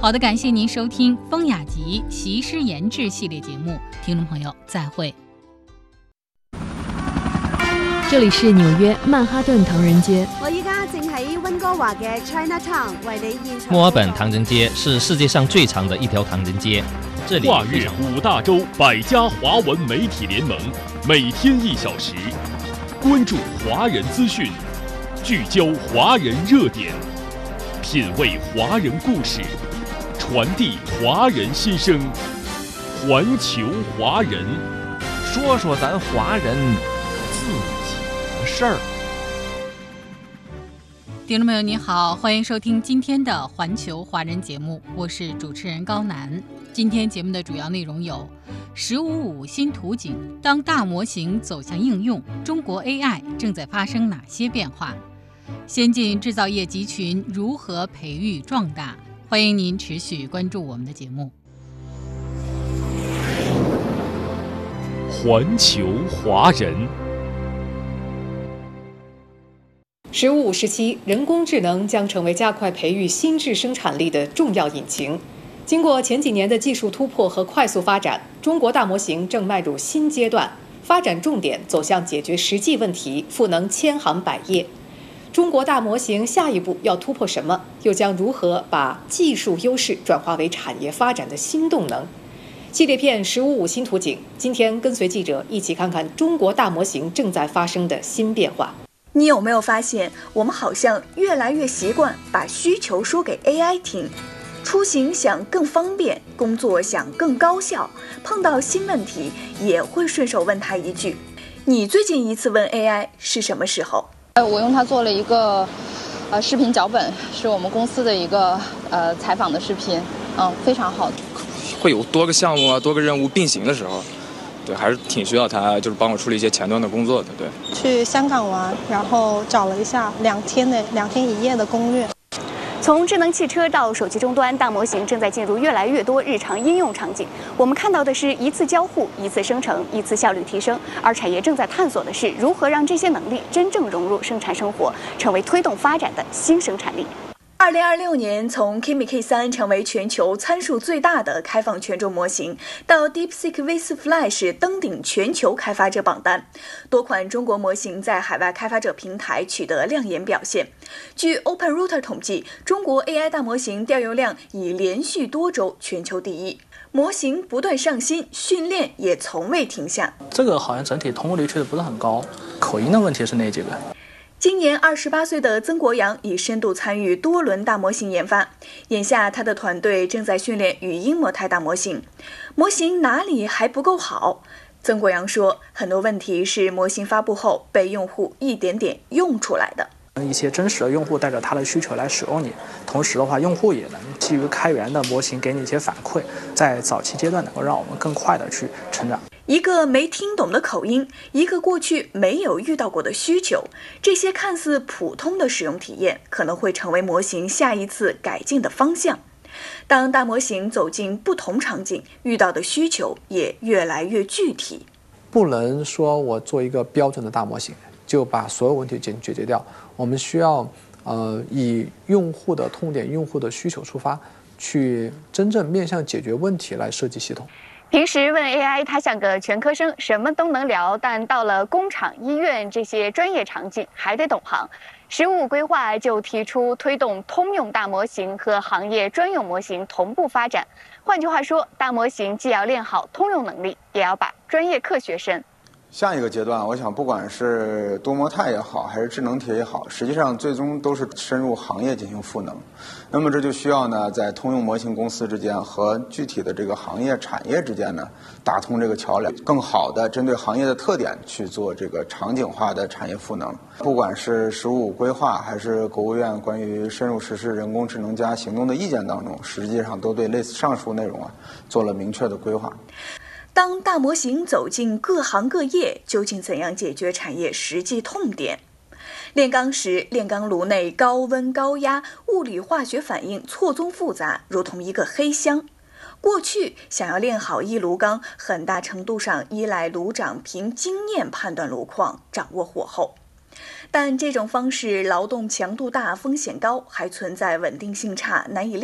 好的，感谢您收听风雅集习诗言志系列节目，听众朋友再会。 这里是纽约曼哈顿唐人街。 我依家正喺溫哥華嘅 Chinatown 為你現場。 墨爾本唐人街是世界上最长的一条唐人街，这里跨越5大洲100家华文媒体联盟，每天1小时，关注华人资讯，聚焦华人热点，品味华人故事，传递华人心声，环球华人， 说说咱华人自己的事儿。 听众朋友你好，欢迎收听今天的环球华人节目，我是主持人高楠。今天节目的主要内容有15.5新图景，当大模型走向应用，中国 AI 正在发生哪些变化？先进制造业集群如何培育壮大？欢迎您持续关注我们的节目。 环球华人。 15.5时期，人工智能将成为加快培育新质生产力的重要引擎。经过前几年的技术突破和快速发展，中国大模型正迈入新阶段，发展重点走向解决实际问题，赋能千行百业。中国大模型下一步要突破什么？又将如何把技术优势转化为产业发展的新动能？系列片15.5新图景，今天跟随记者一起看看中国大模型正在发生的新变化。 你有没有发现，我们好像越来越习惯把需求说给 AI 听？出行想更方便，工作想更高效，碰到新问题也会顺手问他一句：你最近一次问 AI 是什么时候？ 我用它做了一个视频脚本，是我们公司的一个采访的视频，非常好。 会有多个项目啊，多个任务并行的时候，对，还是挺需要它，就是帮我处理一些前端的工作的。对， 去香港玩，然后找了一下2天1夜的攻略。 从智能汽车到手机终端，大模型正在进入越来越多日常应用场景。我们看到的是一次交互、一次生成、一次效率提升，而产业正在探索的是如何让这些能力真正融入生产生活，成为推动发展的新生产力。 2026年，从 Kimi K3 成为全球参数最大的开放权重模型，到 DeepSeek V4 Flash 登顶全球开发者榜单，多款中国模型在海外开发者平台取得亮眼表现。据 OpenRouter 统计，中国 AI 大模型调用量已连续多周全球第一，模型不断上新，训练也从未停下。 这个好像整体通过率确实不是很高，口音的问题是那几个。 今年28岁的曾国阳已深度参与多轮大模型研发，眼下他的团队正在训练语音模态大模型。模型哪里还不够好？曾国阳说，很多问题是模型发布后被用户一点点用出来的。 一些真实的用户带着他的需求来使用你，同时的话，用户也能基于开源的模型给你一些反馈，在早期阶段能够让我们更快的去成长。 一个没听懂的口音，一个过去没有遇到过的需求，这些看似普通的使用体验，可能会成为模型下一次改进的方向。当大模型走进不同场景，遇到的需求也越来越具体。 不能说我做一个标准的大模型，就把所有问题解决掉。我们需要以用户的痛点、用户的需求出发，去真正面向解决问题来设计系统。 平时问 AI， 它像个全科生，什么都能聊，但到了工厂、医院这些专业场景，还得懂行。15.5规划就提出推动通用大模型和行业专用模型同步发展。换句话说，大模型既要练好通用能力，也要把专业课学深。 下一个阶段，我想不管是多模态也好，还是智能铁也好，实际上最终都是深入行业进行赋能。那么这就需要呢，在通用模型公司之间和具体的这个行业产业之间呢，打通这个桥梁，更好的针对行业的特点去做这个场景化的产业赋能。不管是15.5规划，还是国务院关于深入实施人工智能加行动的意见当中，实际上都对类似上述内容做了明确的规划。 当大模型走进各行各业，究竟怎样解决产业实际痛点？炼钢时，炼钢炉内高温高压、物理化学反应错综复杂，如同一个黑箱。过去想要炼好一炉钢，很大程度上依赖炉长凭经验判断炉况，掌握火候。但这种方式劳动强度大、风险高，还存在稳定性差、难以